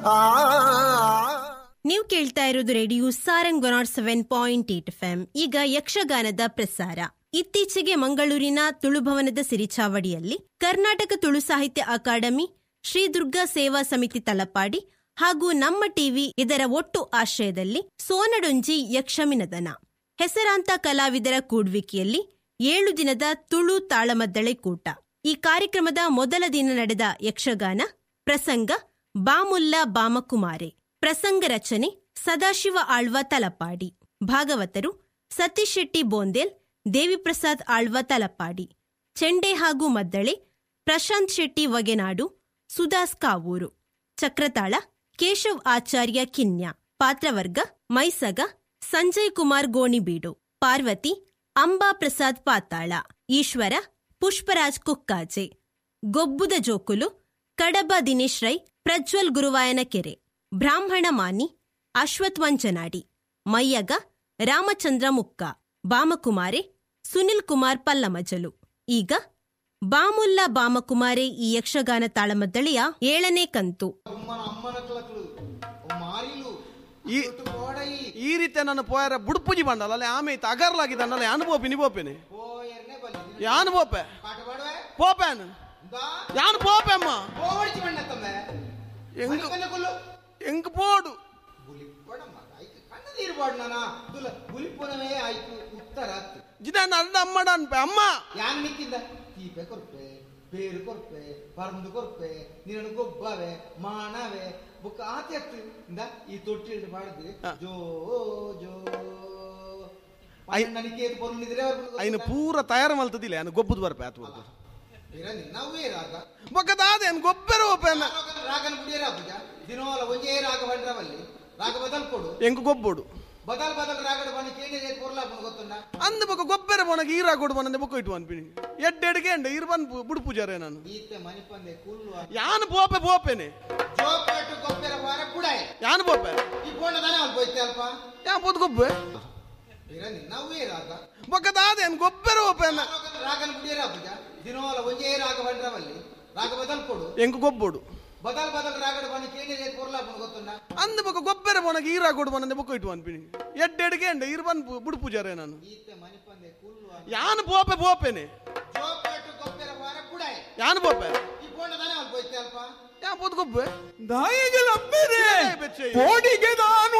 ನೀವು ಕೇಳ್ತಾ ಇರೋದು ರೇಡಿಯೋ ಸಾರಂಗ್ 107.8 FM. ಈಗ ಯಕ್ಷಗಾನದ ಪ್ರಸಾರ. ಇತ್ತೀಚೆಗೆ ಮಂಗಳೂರಿನ ತುಳುಭವನದ ಸಿರಿಚಾವಡಿಯಲ್ಲಿ ಕರ್ನಾಟಕ ತುಳು ಸಾಹಿತ್ಯ ಅಕಾಡೆಮಿ, ಶ್ರೀ ದುರ್ಗಾ ಸೇವಾ ಸಮಿತಿ ತಲಪಾಡಿ ಹಾಗೂ ನಮ್ಮ ಟಿವಿ ಇದರ ಒಟ್ಟು ಆಶ್ರಯದಲ್ಲಿ ಸೋನಡೊಂಜಿ ಯಕ್ಷಮಿನದನ ಹೆಸರಾಂತ ಕಲಾವಿದರ ಕೂಡುವಿಕೆಯಲ್ಲಿ 7 ದಿನದ ತುಳು ತಾಳಮದ್ದಳೆ ಕೂಟ. ಈ ಕಾರ್ಯಕ್ರಮದ ಮೊದಲ ದಿನ ನಡೆದ ಯಕ್ಷಗಾನ ಪ್ರಸಂಗ ಬಾಮುಲ್ಲ ಬಾಮಕುಮಾರೆ. ಪ್ರಸಂಗ ರಚನೆ ಸದಾಶಿವ ಆಳ್ವ ತಲಪಾಡಿ. ಭಾಗವತರು ಸತೀಶ್ ಶೆಟ್ಟಿ ಬೋಂದೇಲ್, ದೇವಿಪ್ರಸಾದ್ ಆಳ್ವ ತಲಪಾಡಿ. ಚೆಂಡೆ ಹಾಗೂ ಮದ್ದಳೆ ಪ್ರಶಾಂತ್ ಶೆಟ್ಟಿ ವಗೆನಾಡು, ಸುದಾಸ್ ಕಾವೂರು. ಚಕ್ರತಾಳ ಕೇಶವ್ ಆಚಾರ್ಯ ಕಿನ್ಯ. ಪಾತ್ರವರ್ಗ ಮೈಸಗ ಸಂಜಯ್ ಕುಮಾರ್ ಗೋಣಿಬೀಡು, ಪಾರ್ವತಿ ಅಂಬಾ ಪ್ರಸಾದ್ ಪಾತಾಳ, ಈಶ್ವರ ಪುಷ್ಪರಾಜ್ ಕುಕ್ಕಾಜೆ, ಗೊಬ್ಬುದ ಜೋಕುಲು ಕಡಬ ದಿನೇಶ್ ರೈ, ಪ್ರಜ್ವಲ್ ಗುರುವಾಯನ ಕೆರೆ, ಬ್ರಾಹ್ಮಣ ಮಾನಿ ಅಶ್ವಥ್ ವಂಚನಾಡಿ, ಮಯ್ಯಗ ರಾಮಚಂದ್ರ ಮುಕ್ಕ, ಬಾಮಕುಮಾರೆ ಸುನಿಲ್ ಕುಮಾರ್ ಪಲ್ಲಮಜಲು. ಈಗ ಬಾಮುಲ್ಲ ಬಾಮಕುಮಾರೆ ಈ ಯಕ್ಷಗಾನ ತಾಳಮದ್ದಳೆಯ 7ನೇ ಕಂತು. ಈ ರೀತಿ ನನ್ನ ಪೋಯರ ಬುಡ್ಪುಜಿ ಬಂಡಲ್ಲ ಅಲ್ಲೇ ಆಮೆ ಅಗರ್ಲಾಗಿದ್ದಾನಲ್ಲ ಯಾನು ಬೋಪಿ ನಿ ಬೋಪೇನೆ ಯಾನು ಬೋಪೆ ಪೋಪೇನು ಯಾನು ಬೋಪೆ ಅಮ್ಮ ಎಂಗ್ ಬೋಡು ಜಿದಾನ ಅಡ್ಡ ಅಮ್ಮಡ ಅನ್ಪೆ ಅಮ್ಮ ಯಾನ್ ನಿಕ್ಕಿಂದ ತೀಪೆ ಕೊರ್ಪೆ ಬೇರು ಕೊರ್ಪೆ ಪರಂದು ಕೊರ್ಪೆ ನೀನು ಗೊಬ್ಬವೆ ಮಾಣವೆ ಬುಕ್ಕ ಆತ್ಯತ್ತು ಇಂದ ಈ ತೊಟ್ಟಿ ಮಾಡಿದ್ರೆ ಜೋ ಜೋ ನನಗೆ ಬರುಣಿದ್ರೆ ಐನು ಪೂರ ತಯಾರು ಮಲ್ತದಿಲ್ಲ ನಾನು ಗೊಬ್ಬದು ಬರ್ಪೆ ಆತು ನಾವೇ ರಾಗ ಬೊಕ್ಕದಾದ ಏನು ಗೊಬ್ಬರ ಓಪೆನ ರಾಗನ ಕುಡಿಯರ ಪೂಜಾ ದಿನೋಲ ಒಂಜೇ ರಾಗ ಬಂದ್ರವಲ್ಲಿ ರಾಗ ಬದಲ್ ಕೊಡು ಎಂಗ್ ಗೊಬ್ಬೊಡು ಬದಲ್ ಬದಲ್ ರಾಗಡ ಬಣ್ಣ ಕೇಳಿ ಕೊರ್ಲಾ ಗೊತ್ತುಂಡ ಅಂದ ಬೊಕ್ಕ ಗೊಬ್ಬರ ಬೊಣಗೆ ಈರಾ ಕೊಡು ಬಣ್ಣ ಬೊಕ್ಕ ಇಟ್ಟು ಅನ್ಪಿನಿ ಎಡ್ಡೆಡ್ಗೆ ಎಂಡ ಇರ್ ಬಂದ್ ಬುಡು ಪೂಜಾರೆ ನಾನು ಈತೆ ಮನಿಪಂದೆ ಕುಲ್ಲು ಯಾನು ಬೋಪೆ ಬೋಪೆನೆ ಜೋಪೆಟ್ಟು ಗೊಬ್ಬರ ವಾರ ಕುಡಾಯ್ ಯಾನು ಬೋಪೆ ಈ ಬೋಣ ದನ ಅಲ್ಪ ಹೋಯ್ತೆ ಅಲ್ಪ ಯಾ ಬೋದ್ ಗೊಬ್ಬೆ ನಾವೇ ರಾಗ ಬೊಕ್ಕದಾದ ಏನು ಗೊಬ್ಬರ ಓಪೆನ ರಾಗನ ಕುಡಿಯರ ಪೂಜಾ ದಿನೋಲ ಒಂಜೇ ರಾಗ ಬಂದ್ರವಲ್ಲಿ ರಾಗ ಬದಲ್ ಕೊಡು ಎಂಗ್ ಗೊಬ್ಬೊಡು ಬದಲ್ ಬದಲ್ ರಾಗಡ ಬಣ್ಣ ಕೇಳಿ ಕೊರ್ಲಾ ಗೊತ್ತುಂಡ ಅಂದ ಬೊಕ್ಕ ಗೊಬ್ಬರ ಬೊಣಗೆ ಈರಾ ಕೊಡು ಬಣ್ಣ ಬೊಕ್ಕ ಇಟ್ಟು ಅನ್ಪಿನಿ ಎಡ್ಡೆಡ್ಗೆ ಎಂಡ ಇರ್ ಬಂದ್ ಬುಡು ಪೂಜಾರೆ ನಾನು ಈತೆ ಮನಿಪಂದೆ ಕುಲ್ಲು ಯಾನು ಬೋಪೆ ಬೋಪೆನೆ ಜೋಪೆಟ್ಟು ಗೊಬ್ಬರ ವಾರ ಕುಡಾಯ್ ಯಾನು ಬೋಪೆ ಈ ಬೋಣ ದನ ಅಲ್ಪ ಹೋಯ್ತೆ ಅಲ್ಪ ಯಾ ಬೋದ್ ಗೊಬ್ಬೆ ನಾಯಿಗೆ ಲಬ್ಬೆರೆ ಕೋಡಿಗೆ ನಾನು